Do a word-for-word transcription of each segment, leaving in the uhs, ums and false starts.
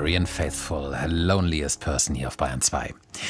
Marianne Faithfull, Loneliest Person hier auf Bayern zwei.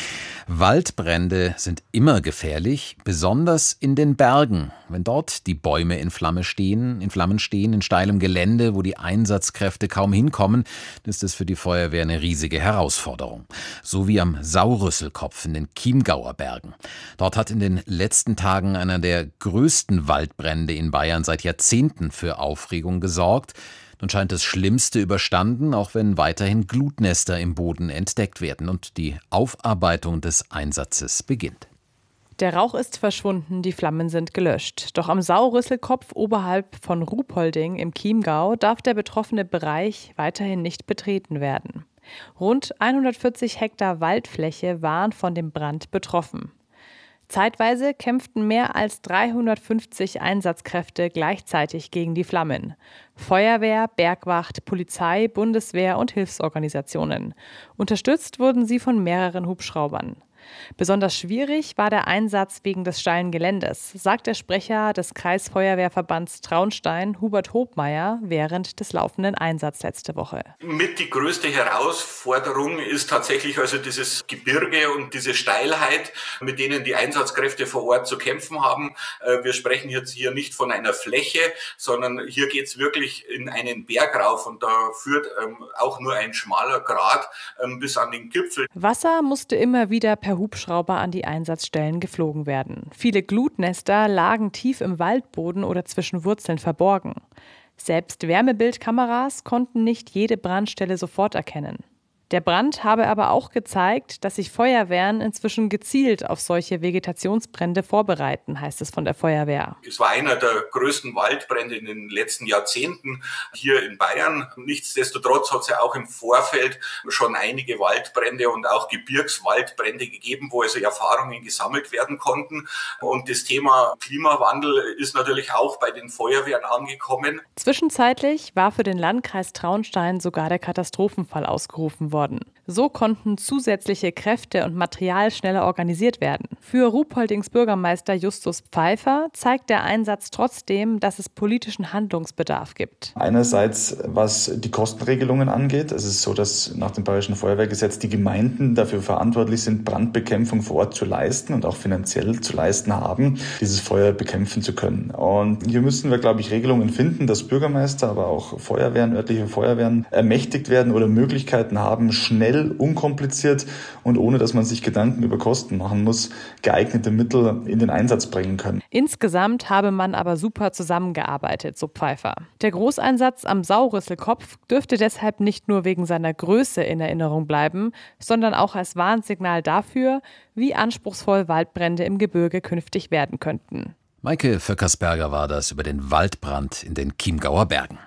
Waldbrände sind immer gefährlich, besonders in den Bergen. Wenn dort die Bäume in Flamme stehen, in Flammen stehen, in steilem Gelände, wo die Einsatzkräfte kaum hinkommen, ist es für die Feuerwehr eine riesige Herausforderung. So wie am Saurüsselkopf in den Chiemgauer Bergen. Dort hat in den letzten Tagen einer der größten Waldbrände in Bayern seit Jahrzehnten für Aufregung gesorgt. Nun scheint das Schlimmste überstanden, auch wenn weiterhin Glutnester im Boden entdeckt werden und die Aufarbeitung des Einsatzes beginnt. Der Rauch ist verschwunden, die Flammen sind gelöscht. Doch am Saurüsselkopf oberhalb von Ruhpolding im Chiemgau darf der betroffene Bereich weiterhin nicht betreten werden. Rund hundertvierzig Hektar Waldfläche waren von dem Brand betroffen. Zeitweise kämpften mehr als dreihundertfünfzig Einsatzkräfte gleichzeitig gegen die Flammen. Feuerwehr, Bergwacht, Polizei, Bundeswehr und Hilfsorganisationen. Unterstützt wurden sie von mehreren Hubschraubern. Besonders schwierig war der Einsatz wegen des steilen Geländes, sagt der Sprecher des Kreisfeuerwehrverbands Traunstein, Hubert Hobmeier, während des laufenden Einsatzes letzte Woche. Mit die größte Herausforderung ist tatsächlich also dieses Gebirge und diese Steilheit, mit denen die Einsatzkräfte vor Ort zu kämpfen haben. Wir sprechen jetzt hier nicht von einer Fläche, sondern hier geht es wirklich in einen Berg rauf und da führt auch nur ein schmaler Grat bis an den Gipfel. Wasser musste immer wieder per Hubschrauber an die Einsatzstellen geflogen werden. Viele Glutnester lagen tief im Waldboden oder zwischen Wurzeln verborgen. Selbst Wärmebildkameras konnten nicht jede Brandstelle sofort erkennen. Der Brand habe aber auch gezeigt, dass sich Feuerwehren inzwischen gezielt auf solche Vegetationsbrände vorbereiten, heißt es von der Feuerwehr. Es war einer der größten Waldbrände in den letzten Jahrzehnten hier in Bayern. Nichtsdestotrotz hat es ja auch im Vorfeld schon einige Waldbrände und auch Gebirgswaldbrände gegeben, wo also Erfahrungen gesammelt werden konnten. Und das Thema Klimawandel ist natürlich auch bei den Feuerwehren angekommen. Zwischenzeitlich war für den Landkreis Traunstein sogar der Katastrophenfall ausgerufen worden. Worden. So konnten zusätzliche Kräfte und Material schneller organisiert werden. Für Ruhpoldings Bürgermeister Justus Pfeiffer zeigt der Einsatz trotzdem, dass es politischen Handlungsbedarf gibt. Einerseits, was die Kostenregelungen angeht. Es ist so, dass nach dem Bayerischen Feuerwehrgesetz die Gemeinden dafür verantwortlich sind, Brandbekämpfung vor Ort zu leisten und auch finanziell zu leisten haben, dieses Feuer bekämpfen zu können. Und hier müssen wir, glaube ich, Regelungen finden, dass Bürgermeister, aber auch Feuerwehren, örtliche Feuerwehren ermächtigt werden oder Möglichkeiten haben, schnell, unkompliziert und ohne, dass man sich Gedanken über Kosten machen muss, geeignete Mittel in den Einsatz bringen können. Insgesamt habe man aber super zusammengearbeitet, so Pfeiffer. Der Großeinsatz am Saurüsselkopf dürfte deshalb nicht nur wegen seiner Größe in Erinnerung bleiben, sondern auch als Warnsignal dafür, wie anspruchsvoll Waldbrände im Gebirge künftig werden könnten. Maike Vöckersberger war das über den Waldbrand in den Chiemgauer Bergen.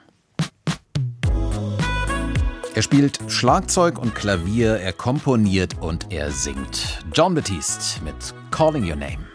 Er spielt Schlagzeug und Klavier, er komponiert und er singt. Jon Batiste mit Calling Your Name.